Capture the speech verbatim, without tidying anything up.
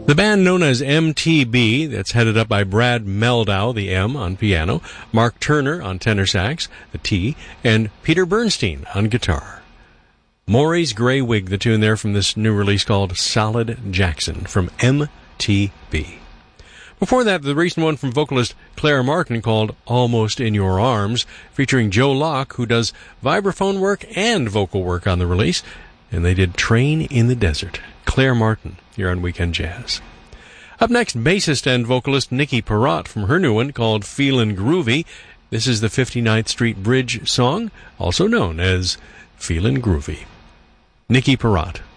The band known as M T B, that's headed up by Brad Meldau, the M, on piano, Mark Turner on tenor sax, the T, and Peter Bernstein on guitar. Maury's Grey Wig, the tune there from this new release called Solid Jackson from M T B. Before that, the recent one from vocalist Claire Martin called Almost in Your Arms, featuring Joe Locke, who does vibraphone work and vocal work on the release, and they did Train in the Desert. Claire Martin, here on Weekend Jazz. Up next, bassist and vocalist Nikki Perrott from her new one called Feelin' Groovy. This is the fifty-ninth Street Bridge song, also known as Feelin' Groovy. Nikki Perrott.